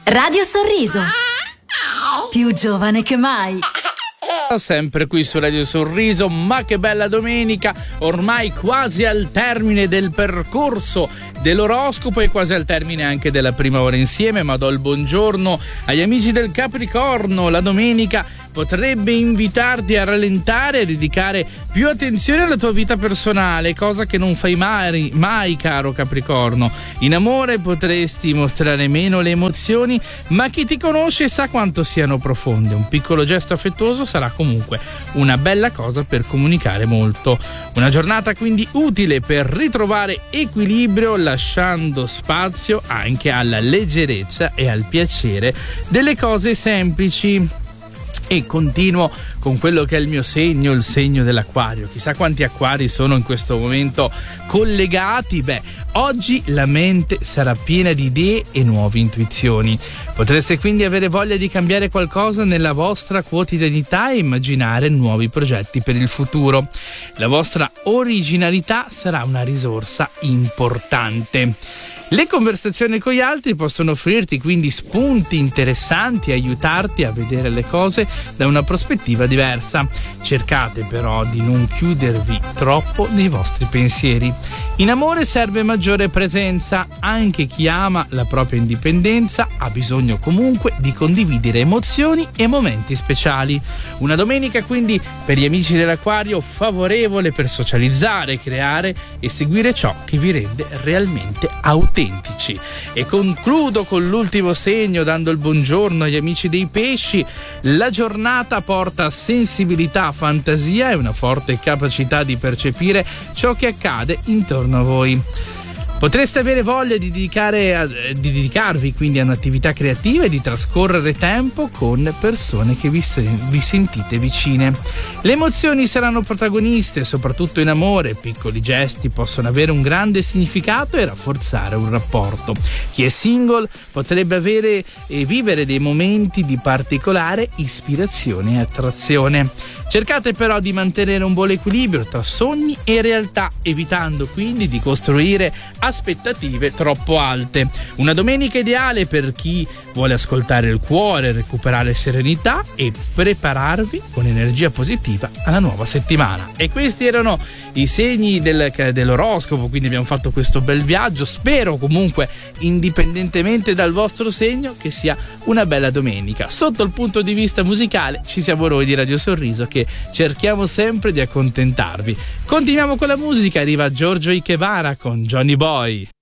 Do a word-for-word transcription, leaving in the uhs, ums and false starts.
Radio Sorriso, più giovane che mai. Sempre qui su Radio Sorriso, ma che bella domenica, ormai quasi al termine del percorso dell'oroscopo e quasi al termine anche della prima ora insieme, ma do il buongiorno agli amici del Capricorno. La domenica potrebbe invitarti a rallentare e a dedicare più attenzione alla tua vita personale, cosa che non fai mai, mai caro Capricorno. In amore potresti mostrare meno le emozioni, ma chi ti conosce sa quanto siano profonde. Un piccolo gesto affettuoso sarà comunque una bella cosa per comunicare molto. Una giornata quindi utile per ritrovare equilibrio, lasciando spazio anche alla leggerezza e al piacere delle cose semplici. E continuo con quello che è il mio segno, il segno dell'Acquario. Chissà quanti acquari sono in questo momento collegati. Beh, oggi la mente sarà piena di idee e nuove intuizioni. Potreste quindi avere voglia di cambiare qualcosa nella vostra quotidianità e immaginare nuovi progetti per il futuro. La vostra originalità sarà una risorsa importante. Le conversazioni con gli altri possono offrirti quindi spunti interessanti e aiutarti a vedere le cose da una prospettiva diversa. Cercate però di non chiudervi troppo nei vostri pensieri. In amore serve maggiore presenza. Anche chi ama la propria indipendenza ha bisogno comunque di condividere emozioni e momenti speciali. Una domenica quindi per gli amici dell'Acquario favorevole per socializzare, creare e seguire ciò che vi rende realmente autentici. E concludo con l'ultimo segno dando il buongiorno agli amici dei Pesci. La giornata porta sensibilità, fantasia e una forte capacità di percepire ciò che accade intorno a voi. Potreste avere voglia di, dedicare a, di dedicarvi quindi a un'attività creativa e di trascorrere tempo con persone che vi, vi sentite vicine. Le emozioni saranno protagoniste, soprattutto in amore. Piccoli gesti possono avere un grande significato e rafforzare un rapporto. Chi è single potrebbe avere e vivere dei momenti di particolare ispirazione e attrazione. Cercate però di mantenere un buon equilibrio tra sogni e realtà, evitando quindi di costruire aspettative troppo alte. Una domenica ideale per chi vuole ascoltare il cuore, recuperare serenità e prepararvi con energia positiva alla nuova settimana. E questi erano i segni del, dell'oroscopo, quindi abbiamo fatto questo bel viaggio. Spero comunque, indipendentemente dal vostro segno, che sia una bella domenica. Sotto il punto di vista musicale ci siamo noi di Radio Sorriso che cerchiamo sempre di accontentarvi. Continuiamo con la musica, arriva Giorgio Ikebara con Johnny Boy.